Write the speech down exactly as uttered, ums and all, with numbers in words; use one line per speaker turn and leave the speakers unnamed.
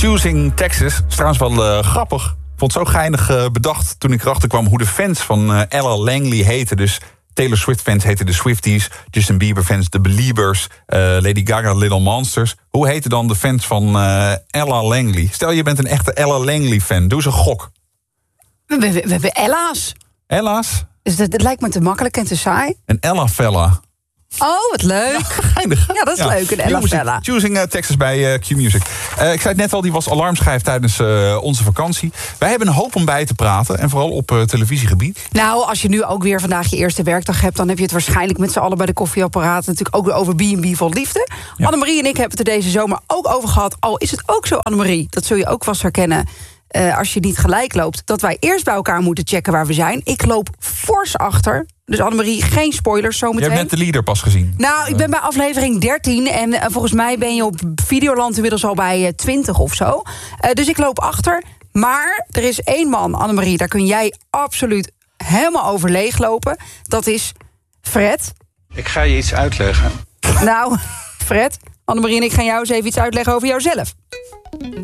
Choosing Texas. Is trouwens wel uh, grappig. Ik vond het zo geinig uh, bedacht toen ik erachter kwam hoe de fans van uh, Ella Langley heten. Dus Taylor Swift fans heten de Swifties. Justin Bieber fans de Beliebers. Uh, Lady Gaga Little Monsters. Hoe heten dan de fans van uh, Ella Langley? Stel je bent een echte Ella Langley fan. Doe eens een gok.
We, we, we hebben Ella's.
Ella's?
Dus dat, dat lijkt me te makkelijk en te saai.
Een Ella Fella.
Oh, wat leuk.
Ja, geinig.
Ja, dat is ja. leuk, een Ella Fella.
Choosing uh, Texas bij uh, Q-Music. Uh, ik zei het net al, die was alarmschijf tijdens uh, onze vakantie. Wij hebben een hoop om bij te praten. En vooral op uh, televisiegebied.
Nou, als je nu ook weer vandaag je eerste werkdag hebt... dan heb je het waarschijnlijk met z'n allen bij de koffieapparaat... natuurlijk ook weer over B en B vol liefde. Ja. Annemarie en ik hebben het er deze zomer ook over gehad. Al is het ook zo, Annemarie, dat zul je ook vast herkennen... Uh, als je niet gelijk loopt, dat wij eerst bij elkaar moeten checken waar we zijn. Ik loop fors achter. Dus Annemarie, geen spoilers zometeen.
Je hebt net de leader pas gezien.
Nou, ik ben bij aflevering dertien... en uh, volgens mij ben je op Videoland inmiddels al bij uh, twintig of zo. Uh, dus ik loop achter. Maar er is één man, Annemarie, daar kun jij absoluut helemaal over leeglopen. Dat is Fred.
Ik ga je iets uitleggen.
Nou, Fred, Annemarie en ik gaan jou eens even iets uitleggen over jouzelf.